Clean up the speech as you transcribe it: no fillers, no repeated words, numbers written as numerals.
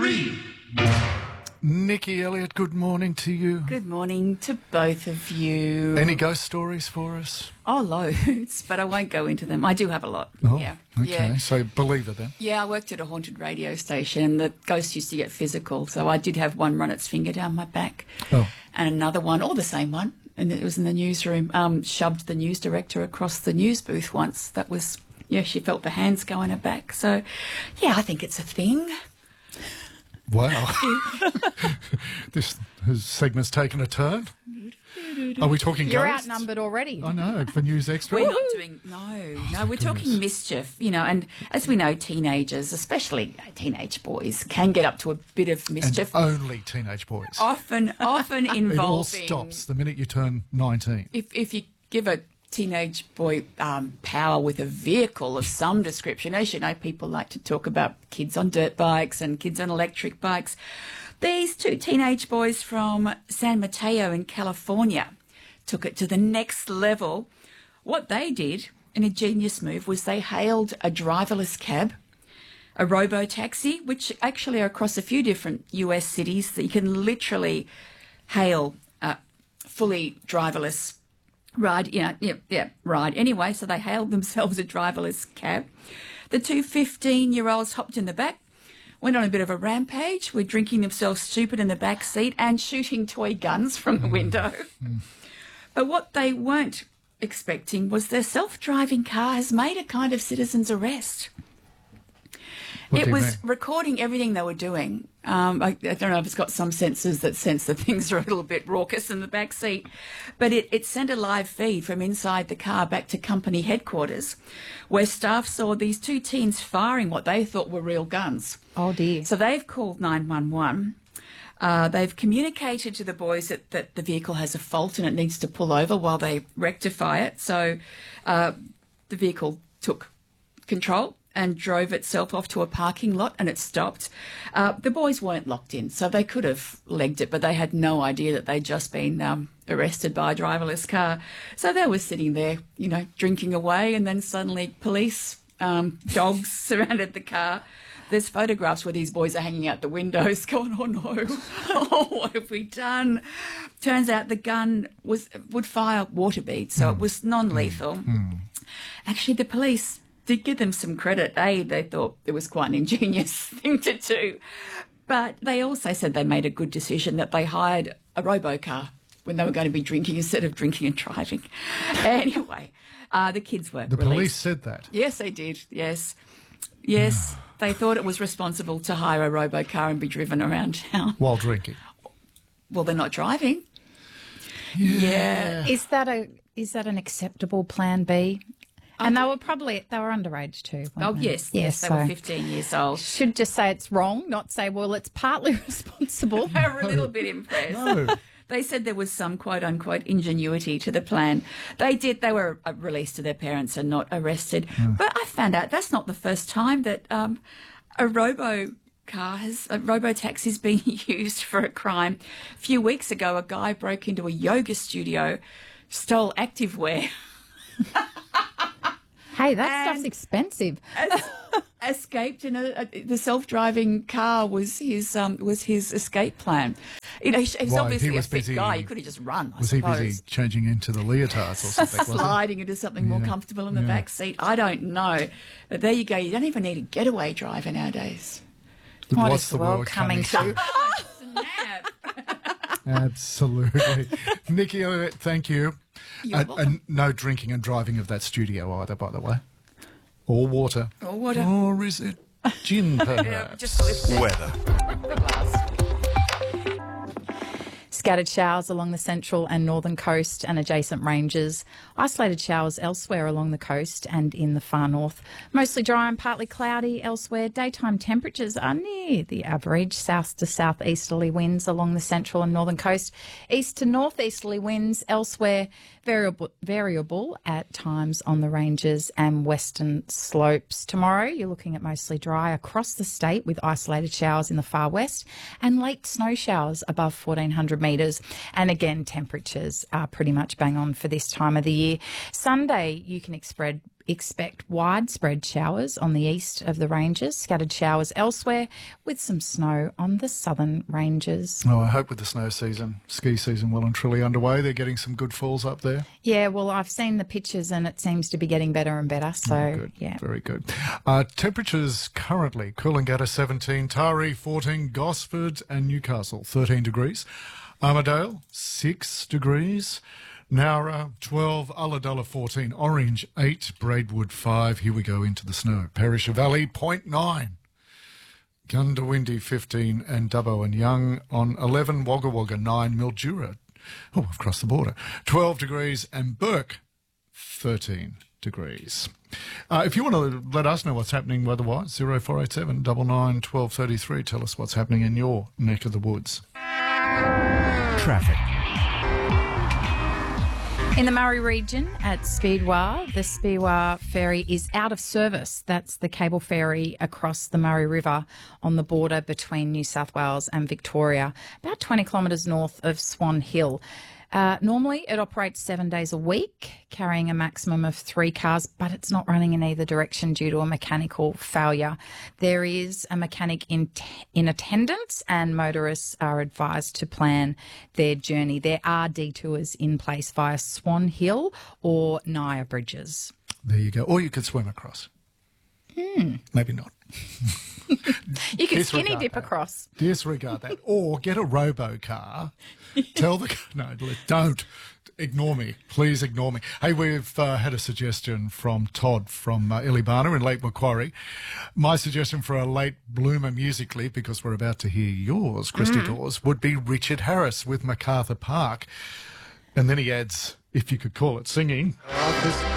3. Nikki Elliott, good morning to you. Good morning to both of you. Any ghost stories for us? Oh, loads, but I won't go into them. I do have a lot. Oh, yeah. okay. Yeah. So believer then. Yeah, I worked at a haunted radio station and the ghost used to get physical. So I did have one run its finger down my back. Oh. And another one, or the same one, and it was in the newsroom, shoved the news director across the news booth once. That was, yeah, she felt the hands go in her back. So, yeah, I think it's a thing. Wow. This segment's taken a turn. Are we talking You're ghosts? outnumbered already. I know, for News Extra. We're not doing, no, we're talking mischief, you know, and as we know, teenagers, especially teenage boys, can get up to a bit of And mischief. only teenage boys. Often involving... It all stops the minute you turn 19. If you give a teenage boy power with a vehicle of some description, as you know, people like to talk about kids on dirt bikes and kids on electric bikes. These two teenage boys from San Mateo in California took it to the next level. What they did, in a genius move, was they hailed a driverless cab, a robo-taxi, which actually are across a few different US cities that you can literally hail fully driverless ride, ride. Anyway, so they hailed themselves a driverless cab. The two 15-year-olds hopped in the back, went on a bit of a rampage, were drinking themselves stupid in the back seat and shooting toy guns from the window. But what they weren't expecting was their self-driving car has made a kind of citizen's arrest. It was recording everything they were doing. I don't know if it's got some sensors that sense that things are a little bit raucous in the back seat, but it sent a live feed from inside the car back to company headquarters, where staff saw these two teens firing what they thought were real guns. Oh, dear. So they've called 911. They've communicated to the boys that the vehicle has a fault and it needs to pull over while they rectify it. So the vehicle took control and drove itself off to a parking lot and it stopped. The boys weren't locked in, so they could have legged it, but they had no idea that they'd just been arrested by a driverless car. So they were sitting there, you know, drinking away, and then suddenly police, dogs surrounded the car. There's photographs where these boys are hanging out the windows going, oh no, oh, what have we done? Turns out the gun would fire water beads, so it was non-lethal. Actually, the police did give them some credit. They thought it was quite an ingenious thing to do. But they also said they made a good decision that they hired a robo-car when they were going to be drinking instead of drinking and driving. Anyway, the kids were The released. police said that. Yes, they did, yes. Yes, they thought it was responsible to hire a robo-car and be driven around town. While drinking. Well, they're not driving. Yeah. Is that an acceptable plan B? And they were underage too. Oh, weren't they? yes, they were 15 years old. Should just say it's wrong, not say, well, it's partly responsible. They were a little bit impressed. No. They said there was some quote-unquote ingenuity to the plan. They were released to their parents and not arrested. But I found out that's not the first time that a robo-taxi has been used for a crime. A few weeks ago, a guy broke into a yoga studio, stole activewear. Hey, that stuff's expensive. Escaped in the self-driving car was his escape plan. You know, he's Why? obviously He was a fit busy- guy. He could have just run. Was he busy changing into the leotards or something? Was it? Sliding into something more comfortable in the back seat. I don't know, but there you go. You don't even need a getaway driver nowadays. What What's is the world coming to? Snap! Absolutely. Nikki, thank you. You're welcome. And no drinking and driving of that studio either, by the way. Or water. Or water. Or is it gin, perhaps? Yeah, just lift it. Weather. The glass. Scattered showers along the central and northern coast and adjacent ranges. Isolated showers elsewhere along the coast and in the far north. Mostly dry and partly cloudy elsewhere. Daytime temperatures are near the average. South to southeasterly winds along the central and northern coast. East to northeasterly winds elsewhere. Variable at times on the ranges and western slopes. Tomorrow, you're looking at mostly dry across the state with isolated showers in the far west and late snow showers above 1,400 metres. centimetres. And again, temperatures are pretty much bang on for this time of the year. Sunday, you can expect widespread showers on the east of the ranges, scattered showers elsewhere, with some snow on the southern ranges. Oh, I hope with the snow season, ski season well and truly underway, they're getting some good falls up there. Yeah, well, I've seen the pictures and it seems to be getting better and better. So, Good. yeah. Very good. Temperatures currently, Coolangatta 17, Taree 14, Gosford and Newcastle 13 degrees, Armidale 6 degrees, Nowra 12, Ulladulla 14, Orange 8, Braidwood 5. Here we go into the snow. Perisher Valley 0.9. Gundawindi 15 and Dubbo and Young on 11, Wagga Wagga 9, Mildura, oh, I've crossed the border, 12 degrees and Burke 13 degrees. If you want to let us know what's happening weather-wise, 0487 99 1233. Tell us what's happening in your neck of the woods. Traffic. In the Murray region at Speedwah, the Speedwah ferry is out of service. That's the cable ferry across the Murray River on the border between New South Wales and Victoria, about 20 kilometres north of Swan Hill. Normally, it operates 7 days a week, carrying a maximum of 3 cars, but it's not running in either direction due to a mechanical failure. There is a mechanic in attendance, and motorists are advised to plan their journey. There are detours in place via Swan Hill or Naya Bridges. There you go. Or you could swim across. Maybe not. You can skinny Disregard dip that. across. Disregard that. Or get a robo car. Tell the... No, don't. Ignore me. Please ignore me. Hey, we've had a suggestion from Todd from Illybarna in Lake Macquarie. My suggestion for a late bloomer musically, because we're about to hear yours, Christy Dawes, would be Richard Harris with MacArthur Park. And then he adds, if you could call it singing...